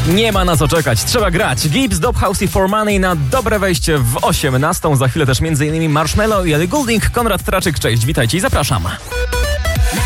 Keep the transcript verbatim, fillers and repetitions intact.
Nie ma na co czekać, trzeba grać. Gibbs, Dophouse i For Money na dobre wejście w osiemnastą. Za chwilę też m.in. Marshmello i Ellie Goulding. Konrad Traczyk, cześć, witajcie i zapraszam.